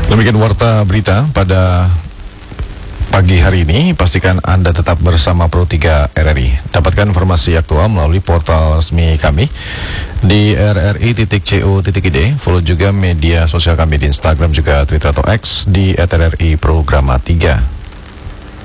Demikian warta berita pada pagi hari ini. Pastikan Anda tetap bersama Pro 3 RRI. Dapatkan informasi aktual melalui portal resmi kami di rri.co.id. Follow juga media sosial kami di Instagram juga Twitter atau X di @RRI Programa 3.